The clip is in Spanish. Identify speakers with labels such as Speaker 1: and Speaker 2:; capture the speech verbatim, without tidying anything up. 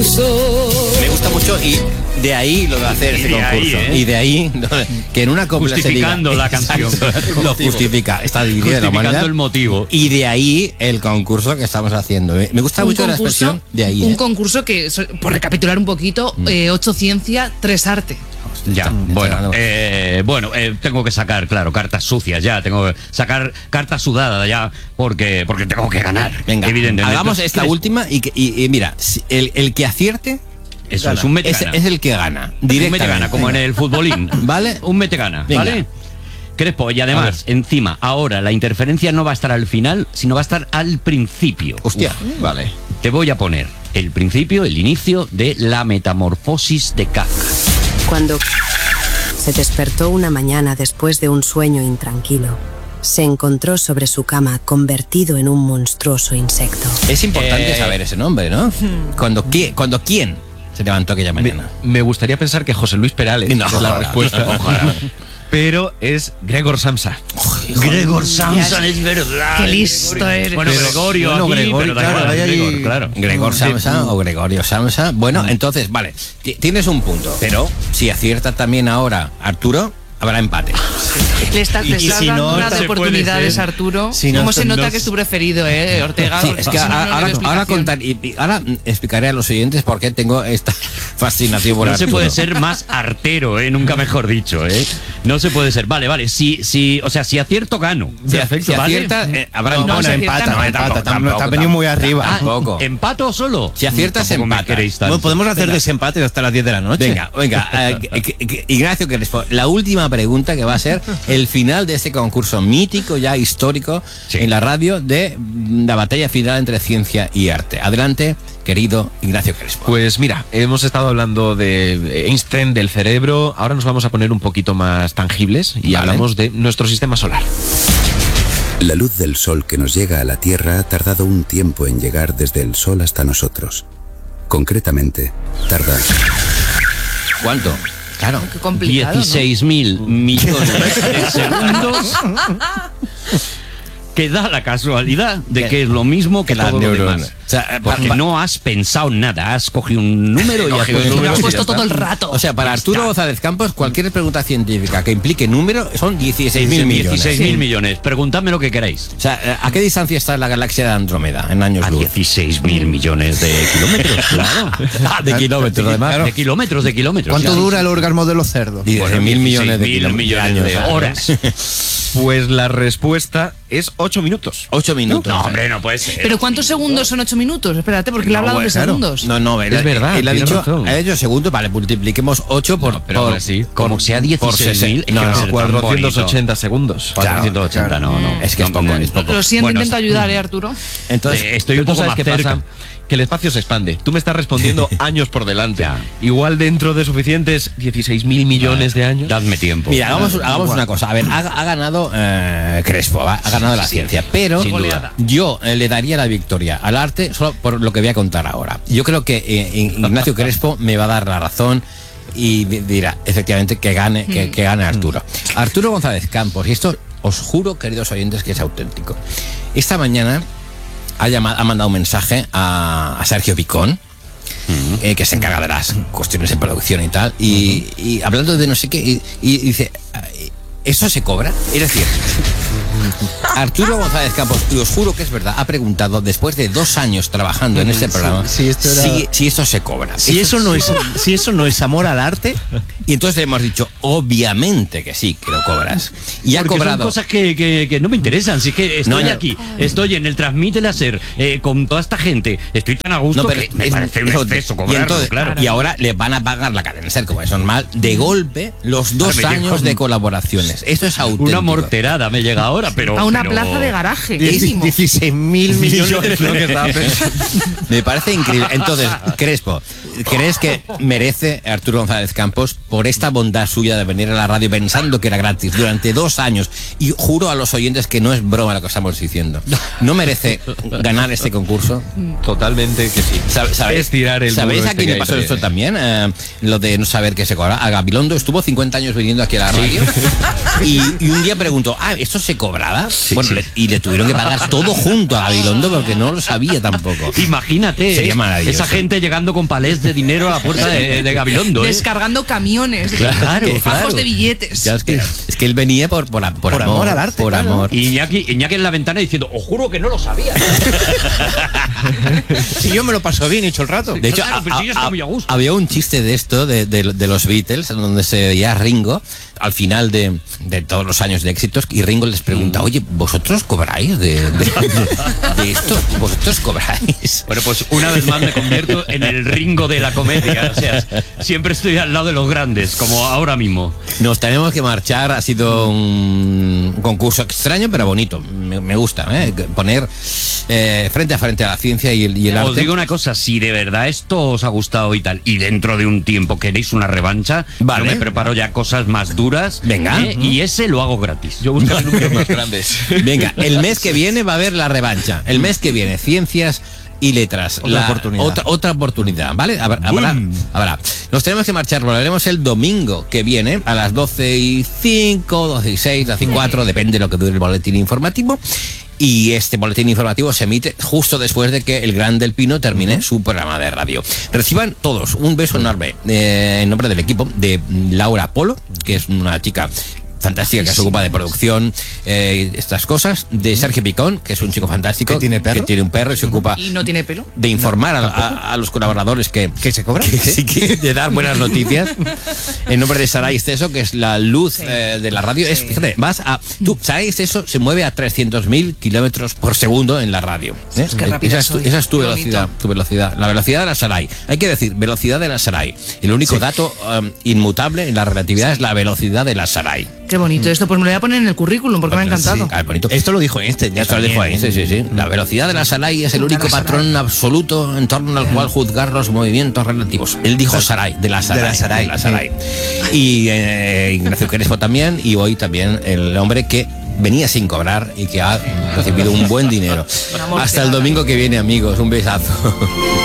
Speaker 1: sol.
Speaker 2: Me gusta mucho y de ahí lo de hacer ese concurso. Ahí, ¿eh? Y de ahí que en una copla
Speaker 3: justificando
Speaker 2: se diga,
Speaker 3: la canción.
Speaker 2: Exacto, lo justifica. Está dividida de la
Speaker 3: Justificando el motivo.
Speaker 2: Y de ahí el concurso que estamos haciendo. Me gusta
Speaker 4: un
Speaker 2: mucho
Speaker 4: concurso,
Speaker 2: la expresión de ahí.
Speaker 4: Un
Speaker 2: ¿eh?
Speaker 4: concurso que, por recapitular un poquito, mm. eh, ocho ciencia, tres arte.
Speaker 3: Ya, bueno, eh, bueno eh, tengo que sacar, claro, cartas sucias ya, tengo que sacar cartas sudadas ya, porque porque tengo que ganar.
Speaker 2: Venga,
Speaker 3: evidentemente.
Speaker 2: Hagamos esta ¿Crees? última y, que, y, y mira, el, el que acierte...
Speaker 3: Eso
Speaker 2: gana.
Speaker 3: es un mete
Speaker 2: es,
Speaker 3: gana.
Speaker 2: es el que gana,
Speaker 3: directamente. Un mete gana, como
Speaker 2: Venga.
Speaker 3: en el futbolín.
Speaker 2: ¿Vale?
Speaker 3: Un mete gana,
Speaker 2: Venga.
Speaker 3: ¿vale? Crespo, y además, encima, ahora la interferencia no va a estar al final, sino va a estar al principio.
Speaker 2: Hostia,
Speaker 3: Uf. Vale. Te voy a poner el principio, el inicio de la metamorfosis de Kafka.
Speaker 5: Cuando se despertó una mañana después de un sueño intranquilo, se encontró sobre su cama convertido en un monstruoso insecto.
Speaker 2: Es importante
Speaker 6: Eh,
Speaker 2: saber ese nombre, ¿no? Cuando, ¿quién, cuando quién se levantó aquella mañana.
Speaker 6: Me, me gustaría pensar que José Luis Perales
Speaker 2: no,
Speaker 6: es la
Speaker 2: ojalá,
Speaker 6: respuesta.
Speaker 2: Ojalá.
Speaker 6: Pero es Gregor Samsa.
Speaker 3: Oh, Gregor Samsa, es verdad.
Speaker 4: Qué listo eres.
Speaker 3: Bueno,
Speaker 6: Pero,
Speaker 3: Gregorio,
Speaker 6: bueno,
Speaker 3: aquí,
Speaker 6: Gregorio,
Speaker 3: pero da
Speaker 6: claro,
Speaker 3: igual,
Speaker 6: ahí hay-
Speaker 3: Gregor, claro.
Speaker 2: Gregor Samsa o Gregorio Samsa. Bueno, mm. entonces, vale, t- tienes un punto. Pero si acierta también ahora Arturo, habrá empate.
Speaker 4: Le estás
Speaker 6: Y- y
Speaker 4: estás
Speaker 6: si
Speaker 4: dando
Speaker 6: no,
Speaker 4: unas
Speaker 6: se
Speaker 4: oportunidades,
Speaker 6: puede ser.
Speaker 4: Arturo.
Speaker 6: Si no,
Speaker 4: ¿Cómo se
Speaker 6: no-
Speaker 4: nota que es tu preferido, eh, Ortega?
Speaker 2: Sí, es que
Speaker 4: Si no, no
Speaker 2: ahora,
Speaker 4: le doy
Speaker 2: ahora,
Speaker 4: explicación.
Speaker 2: contar, y, y ahora explicaré a los oyentes por qué tengo esta fascinación por
Speaker 3: No se
Speaker 2: Arturo.
Speaker 3: puede ser más artero, ¿eh? Nunca mejor dicho, ¿eh? No se puede ser. Vale, vale. Si, si, o sea, si acierto, gano.
Speaker 2: Si,
Speaker 3: Perfecto,
Speaker 2: si
Speaker 3: ¿vale?
Speaker 2: acierta, eh, habrá
Speaker 4: No,
Speaker 2: empate.
Speaker 4: no,
Speaker 6: Bueno,
Speaker 4: se
Speaker 6: empata,
Speaker 4: acierta,
Speaker 6: no,
Speaker 4: no,
Speaker 6: empata.
Speaker 2: tampoco,
Speaker 6: Te ha
Speaker 2: tampoco,
Speaker 6: venido muy arriba.
Speaker 3: Ah,
Speaker 2: Tampoco.
Speaker 3: ¿Empato solo?
Speaker 2: Si aciertas,
Speaker 3: Tampoco me
Speaker 2: empata.
Speaker 3: queréis tanto.
Speaker 6: Bueno, podemos hacer desempates hasta las diez de la noche.
Speaker 2: Venga, venga, eh, que- que- que- Ignacio Crespo, la última pregunta que va a ser el final de este concurso mítico, ya histórico,
Speaker 3: Sí.
Speaker 2: en la radio de mm, la batalla final entre ciencia y arte. Adelante, querido Ignacio Crespo.
Speaker 6: Pues mira, hemos estado hablando de Einstein, del cerebro, ahora nos vamos a poner un poquito más tangibles y
Speaker 2: Vale.
Speaker 6: hablamos de nuestro sistema solar.
Speaker 7: La luz del sol que nos llega a la Tierra ha tardado un tiempo en llegar desde el sol hasta nosotros. Concretamente, tarda
Speaker 2: ¿Cuánto? Claro.
Speaker 4: Qué complicado, ¿no?
Speaker 3: dieciséis mil millones de segundos, que da la casualidad de que es lo mismo que
Speaker 2: las
Speaker 3: todo lo
Speaker 2: neuronas.
Speaker 3: demás.
Speaker 2: O sea, eh,
Speaker 3: Porque
Speaker 2: pa- pa-
Speaker 3: no has pensado nada, has cogido un número y has
Speaker 2: cogido un
Speaker 3: puesto
Speaker 2: número
Speaker 4: Lo has
Speaker 2: y
Speaker 4: puesto
Speaker 2: ya está.
Speaker 4: todo el rato.
Speaker 2: O sea, para Arturo González Campos, cualquier pregunta científica que implique número son dieciséis mil millones.
Speaker 3: dieciséis mil millones. Preguntadme lo que queráis.
Speaker 2: O sea, ¿a qué distancia está la galaxia de Andrómeda en años
Speaker 3: A
Speaker 2: luz?
Speaker 3: dieciséis mil millones de kilómetros, claro.
Speaker 2: Ah, de kilómetros, además.
Speaker 3: De kilómetros, de kilómetros.
Speaker 8: ¿Cuánto
Speaker 3: sí.
Speaker 8: dura el orgasmo de los cerdos?
Speaker 2: dieciséis mil millones de
Speaker 3: dieciséis mil
Speaker 2: kilómetros.
Speaker 3: millones de
Speaker 2: años,
Speaker 3: horas.
Speaker 6: Pues la respuesta es ocho minutos.
Speaker 2: Ocho minutos.
Speaker 3: No, hombre, no puede ser.
Speaker 4: ¿Pero cuántos segundos son ocho minutos? Espérate, porque le he
Speaker 2: No,
Speaker 4: hablado
Speaker 2: bueno,
Speaker 4: de
Speaker 2: claro.
Speaker 4: segundos.
Speaker 2: No, no, él,
Speaker 6: Es verdad,
Speaker 2: Él ha
Speaker 6: tiene
Speaker 2: dicho,
Speaker 6: razón.
Speaker 2: ha dicho segundos, vale, multipliquemos ocho por.
Speaker 6: No, pero
Speaker 2: por
Speaker 6: aún así,
Speaker 3: como sea dieciséis mil,
Speaker 2: no,
Speaker 3: es que
Speaker 2: no,
Speaker 3: va a ser tan
Speaker 6: cuatrocientos ochenta
Speaker 3: bonito.
Speaker 6: segundos.
Speaker 3: cuatrocientos ochenta, no, no.
Speaker 2: Es que es
Speaker 3: No,
Speaker 2: poco,
Speaker 3: no,
Speaker 2: es poco.
Speaker 4: Lo siento,
Speaker 3: Bueno,
Speaker 4: intento ayudar, ¿eh, Arturo?
Speaker 2: Entonces,
Speaker 3: Eh, estoy un
Speaker 6: Pero tú
Speaker 3: poco
Speaker 6: sabes
Speaker 3: más
Speaker 6: qué
Speaker 3: cerca.
Speaker 6: pasa, que el espacio se expande. Tú me estás respondiendo años por delante.
Speaker 3: Ya.
Speaker 6: Igual dentro de suficientes dieciséis mil millones de años.
Speaker 3: Dadme tiempo.
Speaker 2: mira, hagamos, hagamos una cosa. A ver, ha, ha ganado eh, Crespo, ¿va? Ha ganado la ciencia, pero
Speaker 3: sin duda.
Speaker 2: yo eh, le daría la victoria al arte solo por lo que voy a contar ahora. Yo creo que eh, Ignacio Crespo me va a dar la razón y di- dirá, efectivamente, que gane, que, que gane Arturo. Arturo González Campos, y esto os juro, queridos oyentes, que es auténtico. Esta mañana ha, llamado, ha mandado un mensaje a, a Sergio Picón, eh, que se encarga de las cuestiones de producción y tal, y, y hablando de no sé qué, y, y dice, ¿eso se cobra? Es decir, Arturo González Campos, y os juro que es verdad, ha preguntado después de dos años trabajando en este programa
Speaker 8: sí, esto era-
Speaker 2: si, si esto se cobra.
Speaker 8: Si eso no es, si eso no es amor al arte,
Speaker 2: Y entonces le hemos dicho, obviamente que sí, que lo cobras. Y ha
Speaker 3: Porque
Speaker 2: cobrado.
Speaker 3: son cosas que, que, que no me interesan. Si es que estoy
Speaker 2: No, no.
Speaker 3: aquí, estoy en el Transmite Láser eh, con toda esta gente, estoy tan a gusto
Speaker 2: No, pero
Speaker 3: que me
Speaker 2: es-
Speaker 3: parece un
Speaker 2: eso-
Speaker 3: exceso
Speaker 2: y,
Speaker 3: cobrarlo,
Speaker 2: entonces,
Speaker 3: claro.
Speaker 2: y ahora le van a pagar la cadena ser, como es normal, de golpe los dos
Speaker 3: Ahora me
Speaker 2: años
Speaker 3: llega
Speaker 2: de colaboraciones. Esto es auténtico.
Speaker 3: Una morterada me llega ahora, pero...
Speaker 4: A una
Speaker 3: pero-
Speaker 4: plaza de garaje.
Speaker 8: dieciséis mil millones de lo que estaba pensando.
Speaker 2: Me parece increíble. Entonces, Crespo, ¿crees que merece Arturo González Campos por esta bondad suya de venir a la radio pensando que era gratis durante dos años? Y juro a los oyentes que no es broma lo que estamos diciendo. ¿No merece ganar este concurso?
Speaker 6: Totalmente que sí.
Speaker 2: ¿Sabe- sabe-
Speaker 6: Es tirar el
Speaker 2: ¿Sabéis
Speaker 6: muro
Speaker 2: a
Speaker 6: este
Speaker 2: quién
Speaker 6: que
Speaker 2: le
Speaker 6: hay
Speaker 2: pasó
Speaker 6: también,
Speaker 2: esto
Speaker 6: eh.
Speaker 2: también? Eh, lo de no saber qué se cobra. A Gabilondo estuvo cincuenta años viniendo aquí a la radio Y, y un día preguntó, ah, ¿esto se cobraba?
Speaker 3: Sí,
Speaker 2: bueno,
Speaker 3: sí.
Speaker 2: le- y le tuvieron que pagar todo junto a Gabilondo porque no lo sabía tampoco.
Speaker 3: Imagínate,
Speaker 2: Sería
Speaker 3: ¿eh?
Speaker 2: maravilloso.
Speaker 3: Esa gente llegando con palés de dinero a la puerta de, de Gabilondo, ¿eh?
Speaker 4: Descargando camiones,
Speaker 3: Claro,
Speaker 4: fajos
Speaker 3: claro.
Speaker 4: de billetes.
Speaker 2: Ya, es, que, es que él venía por, por, por,
Speaker 8: Por amor al arte,
Speaker 2: Por
Speaker 8: claro.
Speaker 2: amor.
Speaker 3: Y Iñaki, Iñaki en la ventana diciendo, os juro que no lo sabía.
Speaker 8: Si yo me lo paso bien y hecho el rato.
Speaker 2: De hecho,
Speaker 3: Claro, pero
Speaker 2: a-
Speaker 3: sí, está
Speaker 2: a-
Speaker 3: muy a gusto.
Speaker 2: había un chiste de esto, de, de- de los Beatles, en donde se veía a Ringo al final de, de todos los años de éxitos, y Ringo les pregunta, oye, ¿vosotros cobráis de, de- de- de esto? ¿Vosotros cobráis?
Speaker 3: Bueno, pues una vez más me convierto en el Ringo de la comedia. O sea, siempre estoy al lado de los grandes, como ahora mismo.
Speaker 2: Nos tenemos que marchar, ha sido un concurso extraño pero bonito, me, me gusta, ¿eh? Poner eh, frente a frente a la ciencia y el, y el
Speaker 3: Os
Speaker 2: arte.
Speaker 3: digo una cosa, si de verdad esto os ha gustado y tal, y dentro de un tiempo queréis una revancha,
Speaker 2: Vale.
Speaker 3: yo me preparo ya cosas más duras.
Speaker 2: Venga.
Speaker 3: ¿eh? Y ese lo hago gratis.
Speaker 6: Yo busco números más grandes.
Speaker 2: Venga, el mes que viene va a haber la revancha. El mes que viene, ciencias y letras.
Speaker 8: Otra
Speaker 2: La-
Speaker 8: oportunidad.
Speaker 2: Otra, otra oportunidad, ¿vale? Habrá, habrá, habrá. Nos tenemos que marchar, volveremos el domingo que viene a las doce y cinco, doce y seis, doce y cuatro, depende de lo que dure el boletín informativo. Y este boletín informativo se emite justo después de que el Gran del Pino termine su programa de radio. Reciban todos un beso enorme eh, en nombre del equipo de Laura Polo, que es una chica fantástica que se ocupa de producción, eh, estas cosas, de Sergio Picón, que es un chico fantástico
Speaker 8: ¿Que tiene perro?
Speaker 2: que tiene un perro y se ocupa
Speaker 4: Y no tiene pelo.
Speaker 2: de informar a, a- a los colaboradores que,
Speaker 8: ¿Que se cobra?
Speaker 2: que sí, que de dar buenas noticias. En nombre de Saray Esteso, que es la luz eh, de la radio. Es, fíjate, vas a tú, Saray Esteso se mueve a trescientos mil kilómetros por segundo en la radio. ¿eh?
Speaker 4: Es que rápida
Speaker 2: esa, es tu,
Speaker 4: soy.
Speaker 2: esa es tu
Speaker 4: Qué
Speaker 2: velocidad,
Speaker 4: bonito.
Speaker 2: tu velocidad, la velocidad de la Saray. Hay que decir velocidad de la Saray. El único dato um, inmutable en la relatividad es la velocidad de la Saray.
Speaker 4: Qué bonito esto, pues me lo voy a poner en el currículum porque me ha encantado.
Speaker 2: Ah, bonito.
Speaker 8: Esto lo dijo Einstein. Ya
Speaker 2: Ya te lo dijo ahí, sí, sí, sí. La velocidad de la Saray es el único patrón absoluto en torno al cual juzgar los movimientos relativos. Él dijo Saray, de la Saray.
Speaker 8: De la Saray,
Speaker 2: de la Saray. Y eh, Ignacio Crespo también, y hoy también el hombre que venía sin cobrar y que ha recibido un buen dinero.
Speaker 4: Una morteada.
Speaker 2: Hasta el domingo que viene, amigos. Un besazo.